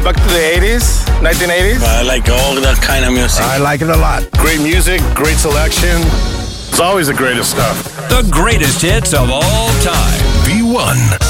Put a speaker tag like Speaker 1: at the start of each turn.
Speaker 1: back to the 80s, 1980s.
Speaker 2: I like all that kind of music.
Speaker 3: I like it a lot.
Speaker 1: Great music, great selection. It's always the greatest stuff.
Speaker 4: The greatest hits of all time.
Speaker 5: V1.